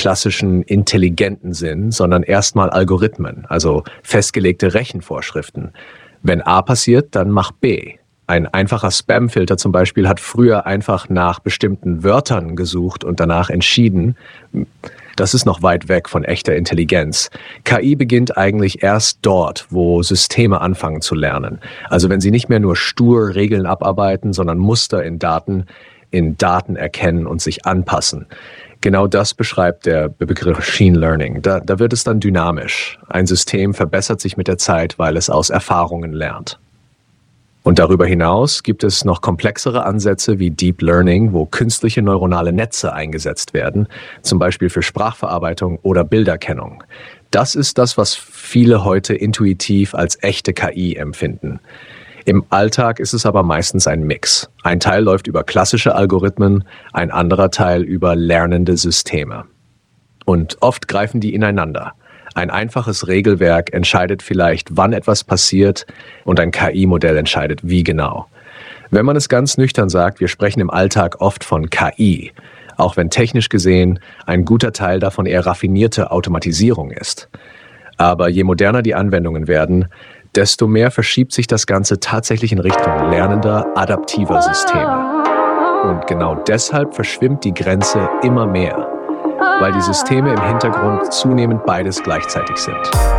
klassischen intelligenten Sinn, sondern erstmal Algorithmen, also festgelegte Rechenvorschriften. Wenn A passiert, dann mach B. Ein einfacher Spamfilter zum Beispiel hat früher einfach nach bestimmten Wörtern gesucht und danach entschieden. Das ist noch weit weg von echter Intelligenz. KI beginnt eigentlich erst dort, wo Systeme anfangen zu lernen. Also wenn sie nicht mehr nur stur Regeln abarbeiten, sondern Muster in Daten erkennen und sich anpassen. Genau das beschreibt der Begriff Machine Learning. Da wird es dann dynamisch. Ein System verbessert sich mit der Zeit, weil es aus Erfahrungen lernt. Und darüber hinaus gibt es noch komplexere Ansätze wie Deep Learning, wo künstliche neuronale Netze eingesetzt werden, zum Beispiel für Sprachverarbeitung oder Bilderkennung. Das ist das, was viele heute intuitiv als echte KI empfinden. Im Alltag ist es aber meistens ein Mix. Ein Teil läuft über klassische Algorithmen, ein anderer Teil über lernende Systeme. Und oft greifen die ineinander. Ein einfaches Regelwerk entscheidet vielleicht, wann etwas passiert, und ein KI-Modell entscheidet, wie genau. Wenn man es ganz nüchtern sagt, wir sprechen im Alltag oft von KI, auch wenn technisch gesehen ein guter Teil davon eher raffinierte Automatisierung ist. Aber je moderner die Anwendungen werden, desto mehr verschiebt sich das Ganze tatsächlich in Richtung lernender, adaptiver Systeme. Und genau deshalb verschwimmt die Grenze immer mehr, weil die Systeme im Hintergrund zunehmend beides gleichzeitig sind.